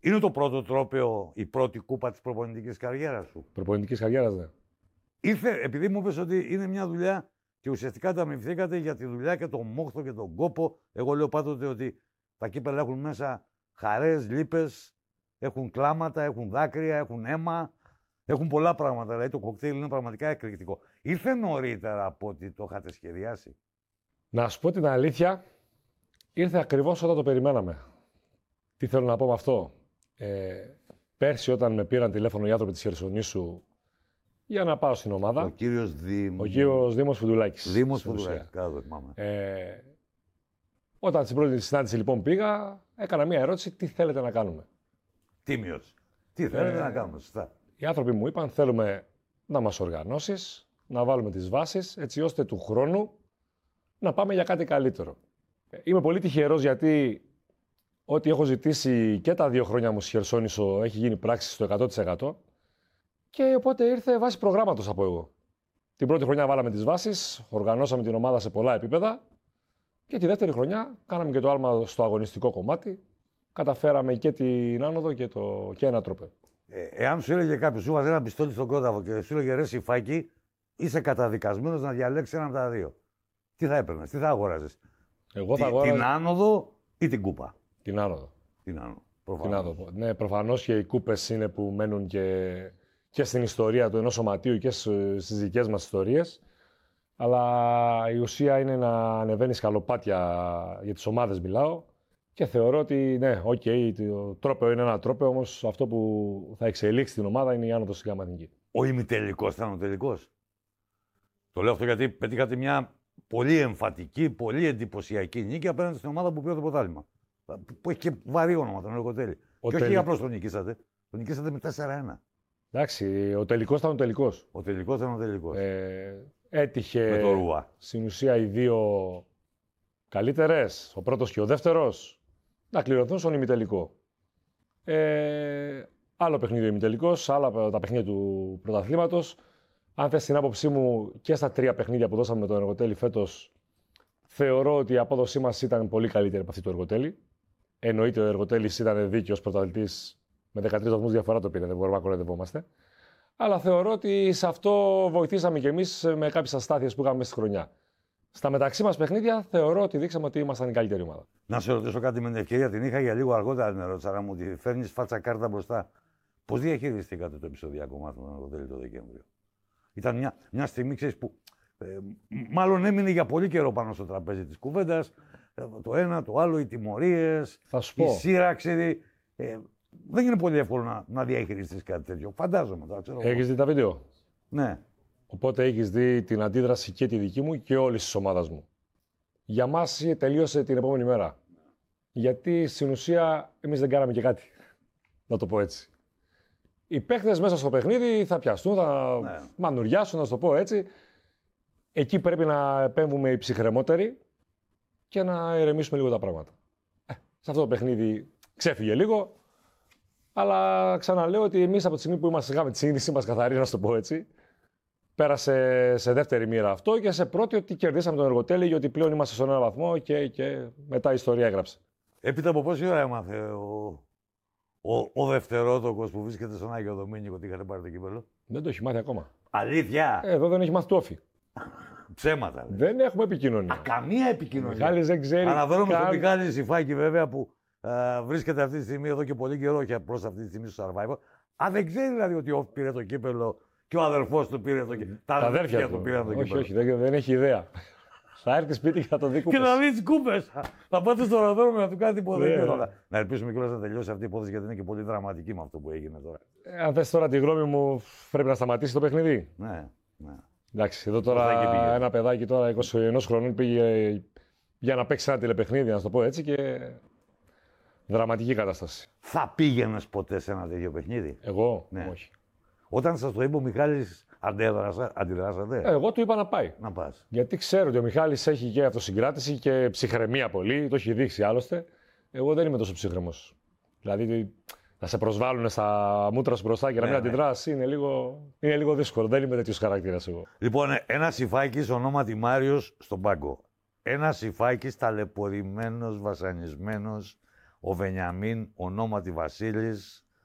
Είναι το πρώτο τρόπαιο, η πρώτη κούπα της προπονητικής καριέρας σου? Προπονητικής καριέρας, ναι. Ήρθε, επειδή μου είπες ότι είναι μια δουλειά και ουσιαστικά ανταμοιφθήκατε για τη δουλειά και τον μόχθο και τον κόπο. Εγώ λέω πάντοτε ότι τα κύπελα έχουν μέσα χαρές, λύπες, έχουν κλάματα, έχουν δάκρυα, έχουν αίμα, έχουν πολλά πράγματα. Δηλαδή το κοκτέιλ είναι πραγματικά εκρηκτικό. Ήρθε νωρίτερα από ότι το είχατε σχεδιάσει? Να σου πω την αλήθεια, ήρθε ακριβώς όταν το περιμέναμε. Τι θέλω να πω με αυτό? Πέρσι όταν με πήραν τηλέφωνο οι άνθρωποι της Χερσονήσου για να πάω στην ομάδα. Ο κύριος Δήμος Φουντουλάκης. Δήμος Φουντουλάκης, κάτω θυμάμαι. Όταν στην πρώτη συνάντηση λοιπόν πήγα, έκανα μία ερώτηση: τι θέλετε να κάνουμε? Τίμιος. Τι θέλετε να κάνουμε, σωστά. Οι άνθρωποι μου είπαν: θέλουμε να μας οργανώσεις, να βάλουμε τις βάσεις, έτσι ώστε του χρόνου να πάμε για κάτι καλύτερο. Είμαι πολύ τυχερός γιατί ό,τι έχω ζητήσει και τα 2 χρόνια μου στη Χερσόνησο έχει γίνει πράξη στο 100%. Και οπότε ήρθε βάση προγράμματος, θα πω εγώ. Την πρώτη χρονιά βάλαμε τις βάσεις, οργανώσαμε την ομάδα σε πολλά επίπεδα. Και τη δεύτερη χρονιά κάναμε και το άλμα στο αγωνιστικό κομμάτι. Καταφέραμε και την άνοδο και ένα τρόπαιο. Εάν σου έλεγε κάποιος, σου βάζει ένα πιστόλι στον κόταβο και σου έλεγε ρε Σιφάκη, είσαι καταδικασμένος να διαλέξεις ένα από τα δύο. Τι θα έπαιρνες, τι θα αγόραζες? Εγώ θα αγόραζα... Την άνοδο ή την κούπα? Την άνοδο. Την άνοδο. Προφανώς. Ναι, προφανώς και οι κούπες είναι που μένουν και στην ιστορία του ενός σωματείου και στις δικές μας ιστορίες. Αλλά η ουσία είναι να ανεβαίνει σκαλοπάτια, για τις ομάδες μιλάω, και θεωρώ ότι ναι, το τρόπαιο είναι ένα τρόπαιο, όμως αυτό που θα εξελίξει την ομάδα είναι η άνοδος στη Γάμα Εθνική. Ο ημιτελικός ήταν ο τελικός. Το λέω αυτό γιατί πετύχατε μια πολύ εμφατική, πολύ εντυπωσιακή νίκη απέναντι στην ομάδα που πήρε το πρωτάθλημα. Που έχει και βαρύ όνομα, τον Εργοτέλη. Και όχι απλώς τον νικήσατε. Τον νικήσατε με 4-1. Εντάξει, ο τελικός ήταν ο τελικός. Ο τελικός ήταν ο τελικός. Έτυχε με το Ρούα. Στην ουσία οι δύο καλύτερες, ο πρώτος και ο δεύτερος, να κληρωθούν στον ημιτελικό. Άλλο παιχνίδι ο ημιτελικός, άλλα τα παιχνίδια του πρωταθλήματος. Αν θες την άποψή μου, και στα 3 παιχνίδια που δώσαμε με τον Εργοτέλη φέτος, θεωρώ ότι η απόδοσή μας ήταν πολύ καλύτερη από αυτή του Εργοτέλη. Εννοείται ο Εργοτέλης ήταν δίκαιος πρωταθλητής, με 13 βαθμούς διαφορά το πήρε, δεν μπορούμε να κοροϊδευόμαστε. Αλλά θεωρώ ότι σε αυτό βοηθήσαμε κι εμείς με κάποιες αστάθειες που είχαμε μέσα στη χρονιά. Στα μεταξύ μας παιχνίδια θεωρώ ότι δείξαμε ότι ήμασταν η καλύτερη ομάδα. Να σε ρωτήσω κάτι με την ευκαιρία, την είχα για λίγο αργότερα την ερώτηση, αλλά μου ότι φέρνεις φάτσα κάρτα μπροστά. Πώς διαχειριστήκατε το επεισοδιακό μάθημα με τον Εργοτέλη το Δεκέμβριο? Ήταν μια στιγμή, ξέρεις, που μάλλον έμεινε για πολύ καιρό πάνω στο τραπέζι της κουβέντας. Το ένα, το άλλο, οι τιμωρίες, η σύραξη. Δεν είναι πολύ εύκολο να διαχειριστείς κάτι τέτοιο. Φαντάζομαι τώρα. Έχεις δει τα βίντεο? Ναι. Οπότε έχεις δει την αντίδραση και τη δική μου και όλης της ομάδας μου. Για μας τελείωσε την επόμενη μέρα. Γιατί στην ουσία εμείς δεν κάναμε και κάτι. Να το πω έτσι. Οι παίχτες μέσα στο παιχνίδι θα πιαστούν, θα μανουριάσουν, να το πω έτσι. Εκεί πρέπει να επέμβουμε οι ψυχρεμότεροι και να ηρεμήσουμε λίγο τα πράγματα. Σε αυτό το παιχνίδι ξέφυγε λίγο. Αλλά ξαναλέω ότι εμείς από τη στιγμή που είχαμε τη σύνδεση μας καθαρή, να το πω έτσι, πέρασε σε δεύτερη μοίρα αυτό και σε πρώτη ότι κερδίσαμε τον Εργοτέλη, γιατί πλέον είμαστε στον ένα βαθμό και μετά η ιστορία έγραψε. Έπειτα από πόση ώρα έμαθε ο δευτερότοκος που βρίσκεται στον Άγιο Δομήνικο ότι είχατε πάρει το κύπελλο? Δεν το έχει μάθει ακόμα. Αλήθεια? Εδώ δεν έχει μάθει το όφι. Ψέματα. Δεν έχουμε επικοινωνία. Καμία επικοινωνία. Μιχάλης δεν ξέρει. Αναφέρομαι στον Μιχάλη Σιφάκη βέβαια που βρίσκεται αυτή τη στιγμή εδώ και πολύ καιρό και απλώς αυτή τη στιγμή στο Survivor. Αν δεν ξέρει δηλαδή ότι ο Όφη πήρε το κύπελλο και ο αδερφός του πήρε το κύπελλο. Τα αδέρφια του πήραν το κύπελλο. Όχι, δεν έχει ιδέα. Θα έρθει σπίτι και θα το δει κούπες. Και να δει κούπες. Θα πάτε στο αεροδρόμιο να του κάνει τίποτα. Να ελπίσουμε κιόλας να τελειώσει αυτή η υπόθεση γιατί είναι και πολύ δραματική με αυτό που έγινε τώρα. Αν θες τώρα τη γνώμη μου, πρέπει να σταματήσει το παιχνίδι. Ναι. Εντάξει, εδώ τώρα ένα παιδάκι τώρα 21 χρονών πήγε για να παίξει ένα τηλεπαιχνίδι, να το πω έτσι, και δραματική κατάσταση. Θα πήγαινες ποτέ σε ένα τέτοιο παιχνίδι? Εγώ, ναι. Όχι. Όταν σας το είπε ο Μιχάλης, αντιδράσατε? Εγώ του είπα να πάει. Να πας. Γιατί ξέρω ότι ο Μιχάλης έχει και αυτοσυγκράτηση και ψυχραιμία πολύ, το έχει δείξει άλλωστε. Εγώ δεν είμαι τόσο ψυχρεμός. Δηλαδή να σε προσβάλλουν στα μούτρα σου μπροστά και να μην αντιδράσει είναι λίγο δύσκολο. Δεν είμαι τέτοιος χαρακτήρας εγώ. Λοιπόν, ένα Σιφάκης ονόματι Μάριος στον πάγκο. Ένα Σιφάκης ταλαιπωρημένος, βασανισμένος, ο Βενιαμίν, ονόματι Βασίλης,